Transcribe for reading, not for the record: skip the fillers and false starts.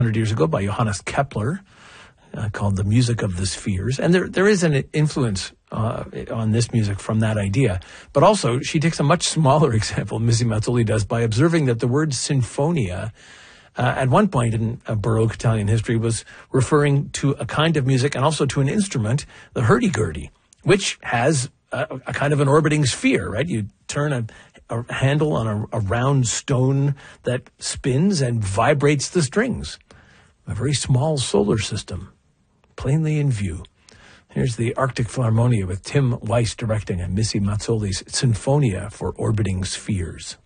100 years ago by Johannes Kepler, called The Music of the Spheres. And there is an influence on this music from that idea. But also, she takes a much smaller example, Missy Mazzoli does, by observing that the word sinfonia, at one point in Baroque Italian history, was referring to a kind of music and also to an instrument, the hurdy-gurdy, which has a kind of an orbiting sphere, right? You turn a handle on a round stone that spins and vibrates the strings. A very small solar system, plainly in view. Here's the Arctic Philharmonia with Tim Weiss directing and Missy Mazzoli's Sinfonia for Orbiting Spheres.